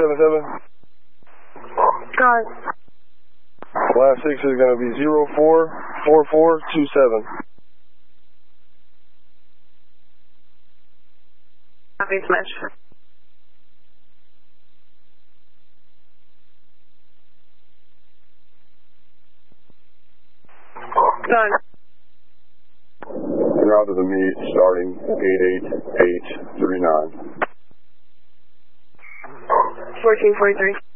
477. Guard. Last 6 is going to be 044427. Copy, Smash. Done. Route to the meet starting 88839. 1443.